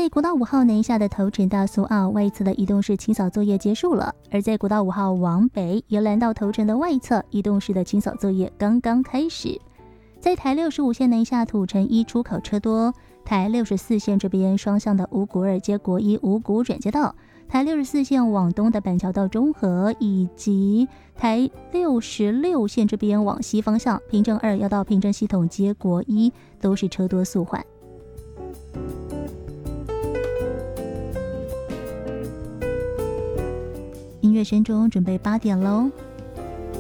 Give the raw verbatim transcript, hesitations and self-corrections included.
在国道五号南下的头城大苏澳外侧的移动式清扫作业结束了，而在国道五号往北宜兰到头城的外侧移动式的清扫作业刚刚开始。在台六十五线南下土城一出口车多，台六十四线这边双向的五股二街国一五股转接道，台六十四线往东的板桥到中和，以及台六十六线这边往西方向平镇二要到平镇系统街国一都是车多速缓。音乐声中准备八点喽。